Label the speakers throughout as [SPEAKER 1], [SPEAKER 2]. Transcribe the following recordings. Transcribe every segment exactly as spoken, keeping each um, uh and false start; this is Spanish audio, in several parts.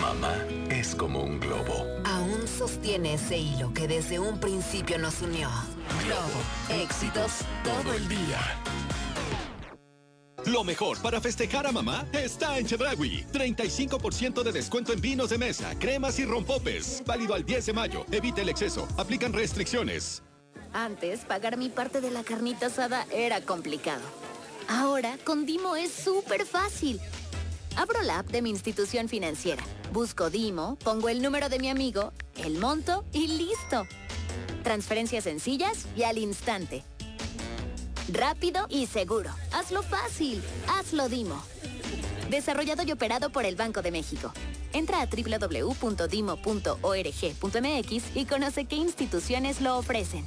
[SPEAKER 1] Mamá es como un globo.
[SPEAKER 2] Aún sostiene ese hilo que desde un principio nos unió. Globo, éxitos todo el día.
[SPEAKER 3] Lo mejor para festejar a mamá está en Chedraui. treinta y cinco por ciento de descuento en vinos de mesa, cremas y rompopes. Válido al diez de mayo. Evite el exceso. Aplican restricciones.
[SPEAKER 4] Antes, pagar mi parte de la carnita asada era complicado. Ahora, con Dimo es súper fácil. Abro la app de mi institución financiera. Busco Dimo, pongo el número de mi amigo, el monto y listo. Transferencias sencillas y al instante. Rápido y seguro. Hazlo fácil. Hazlo Dimo. Desarrollado y operado por el Banco de México. Entra a doble u doble u doble u punto dimo punto org punto m x y conoce qué instituciones lo ofrecen.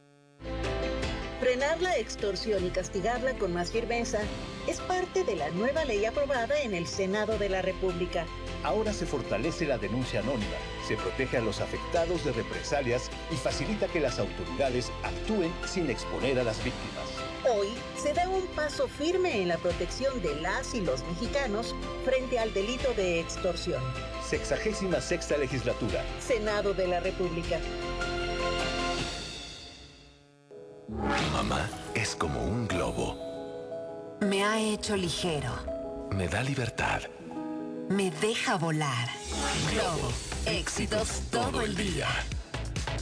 [SPEAKER 5] Frenar la extorsión y castigarla con más firmeza es parte de la nueva ley aprobada en el Senado de la República.
[SPEAKER 6] Ahora se fortalece la denuncia anónima, se protege a los afectados de represalias y facilita que las autoridades actúen sin exponer a las víctimas.
[SPEAKER 5] Hoy se da un paso firme en la protección de las y los mexicanos frente al delito de extorsión.
[SPEAKER 6] Sexagésima sexta legislatura.
[SPEAKER 5] Senado de la República.
[SPEAKER 1] Mamá es como un globo.
[SPEAKER 2] Me ha hecho ligero.
[SPEAKER 1] Me da libertad.
[SPEAKER 2] Me deja volar. Globo, éxitos todo el día.